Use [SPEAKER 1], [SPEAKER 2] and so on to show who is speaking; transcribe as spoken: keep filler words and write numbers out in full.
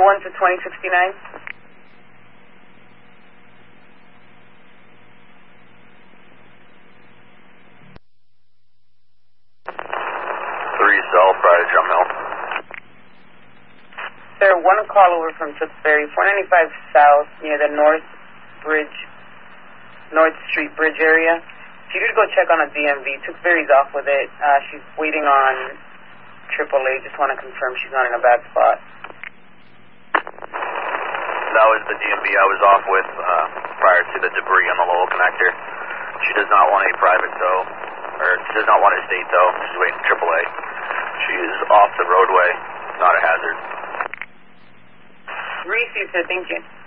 [SPEAKER 1] one to twenty sixty-nine.
[SPEAKER 2] Three cell, Friday Drum Hill.
[SPEAKER 1] Sir, one call over from Tewksbury, four ninety-five South, near the North Bridge, North Street Bridge area. If you could go check on a D M V, Tewksbury's off with it. Uh, she's waiting on triple A. Just want to confirm she's not in a bad spot.
[SPEAKER 2] That was the D M V I was off with uh, prior to the debris on the Lowell connector. She does not want a private tow, or she does not want a state tow. She's waiting for triple A. She is off the roadway, not a hazard.
[SPEAKER 1] Received, sir. Thank you.